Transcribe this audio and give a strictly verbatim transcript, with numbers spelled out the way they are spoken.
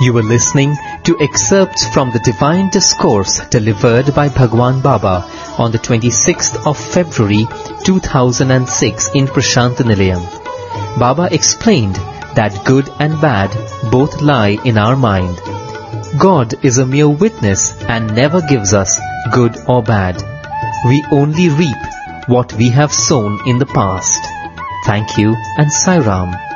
You were listening to excerpts from the Divine Discourse delivered by Bhagwan Baba on the twenty-sixth of February two thousand six in Prashant Nilayam. Baba explained that good and bad both lie in our mind. God is a mere witness and never gives us good or bad. We only reap what we have sown in the past. Thank you and Sai Ram.